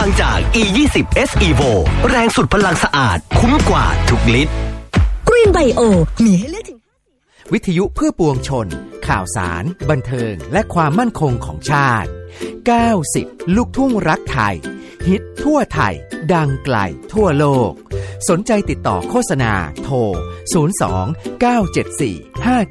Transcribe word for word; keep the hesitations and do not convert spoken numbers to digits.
างจาก อี ยี่สิบ เอส Evo แรงสุดพลังสะอาดคุ้มกว่าทุกลิตร Green Bio มีให้เลือกถึงวิทยุเพื่อปวงชนข่าวสารบันเทิงและความมั่นคงของชาติเก้าสิบลูกทุ่งรักไทยฮิตทั่วไทยดังไกลทั่วโลกสนใจติดต่อโฆษณาโทรศูนย์ สอง เก้า เจ็ด สี่ ห้า